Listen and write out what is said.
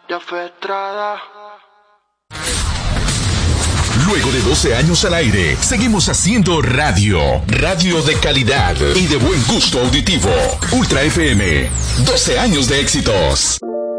Ya fue Estrada. Luego de 12 años al aire, seguimos haciendo radio. Radio de calidad y de buen gusto auditivo. Ultra FM, 12 años de éxitos.